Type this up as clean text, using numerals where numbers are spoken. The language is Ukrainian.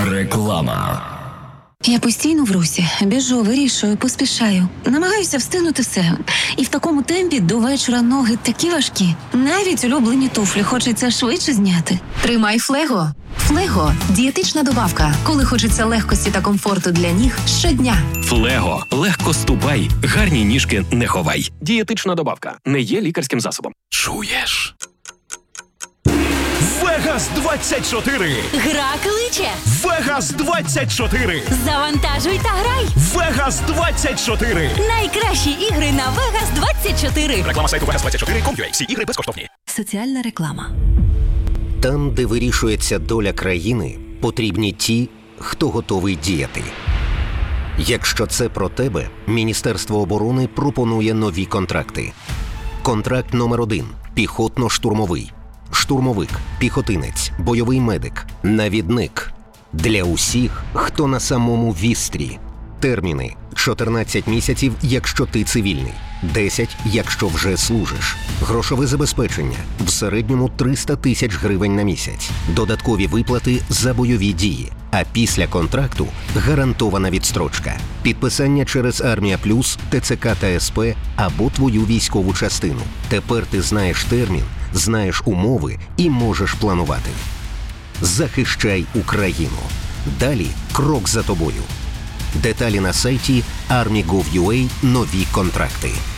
Реклама. Я постійно в русі, біжу, вирішую, поспішаю. Намагаюся встигнути все. І в такому темпі до вечора ноги такі важкі. Навіть улюблені туфлі хочеться швидше зняти. Тримай Флего. Флего – дієтична добавка, коли хочеться легкості та комфорту для ніг щодня. Флего. Легко ступай, гарні ніжки не ховай. Дієтична добавка. Не є лікарським засобом. Чуєш? Вегас 24. Гра кличе. Вегас 24. Завантажуй та грай. Вегас 24. Найкращі ігри на Вегас 24. Реклама сайту Vegas24.com.ua. Всі ігри безкоштовні. Соціальна реклама. Там, де вирішується доля країни, потрібні ті, хто готовий діяти. Якщо це про тебе, Міністерство оборони пропонує нові контракти. Контракт номер 1 – піхотно-штурмовий. Штурмовик, піхотинець, бойовий медик, навідник. Для усіх, хто на самому вістрі. Терміни – 14 місяців, якщо ти цивільний, 10, якщо вже служиш. Грошове забезпечення – в середньому 300 тисяч гривень на місяць. Додаткові виплати за бойові дії. А після контракту – гарантована відстрочка. Підписання через Армія Плюс, ТЦК та СП або твою військову частину. Тепер ти знаєш термін, знаєш умови і можеш планувати. Захищай Україну. Далі крок за тобою. Деталі на сайті Army.gov.ua. Нові контракти.